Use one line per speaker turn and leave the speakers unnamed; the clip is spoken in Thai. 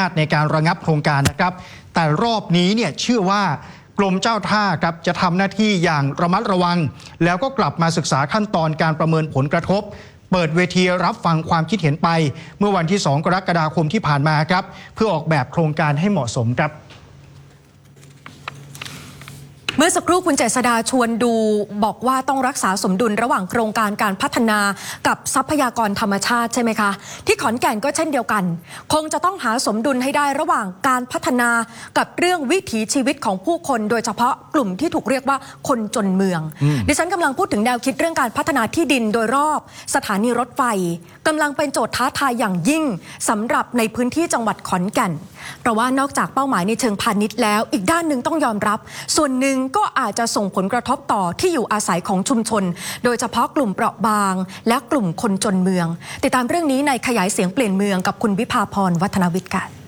จในการระงับโครงการนะครับแต่รอบนี้เนี่ยเชื่อว่ากรมเจ้าท่าครับจะทำหน้าที่อย่างระมัดระวังแล้วก็กลับมาศึกษาขั้นตอนการประเมินผลกระทบเปิดเวทีรับฟังความคิดเห็นไปเมื่อวันที่2 กรกฎาคมที่ผ่านมาครับเพื่อออกแบบโครงการให้เหมาะสมครับ
เมื่อสักครู่คุณเจษฎาชวนดูบอกว่าต้องรักษาสมดุลระหว่างโครงการการพัฒนากับทรัพยากรธรรมชาติใช่ไหมคะที่ขอนแก่นก็เช่นเดียวกันคงจะต้องหาสมดุลให้ได้ระหว่างการพัฒนากับเรื่องวิถีชีวิตของผู้คนโดยเฉพาะกลุ่มที่ถูกเรียกว่าคนจนเมืองดิฉันกำลังพูดถึงแนวคิดเรื่องการพัฒนาที่ดินโดยรอบสถานีรถไฟกำลังเป็นโจทย์ท้าทายอย่างยิ่งสำหรับในพื้นที่จังหวัดขอนแก่นเพราะว่านอกจากเป้าหมายในเชิงพาณิชย์แล้วอีกด้านหนึ่งต้องยอมรับส่วนหนึ่งก็อาจจะส่งผลกระทบต่อที่อยู่อาศัยของชุมชนโดยเฉพาะกลุ่มเปราะบางและกลุ่มคนจนเมืองติดตามเรื่องนี้ในขยายเสียงเปลี่ยนเมืองกับคุณวิภาพรวัฒนวิทย์ค่ะ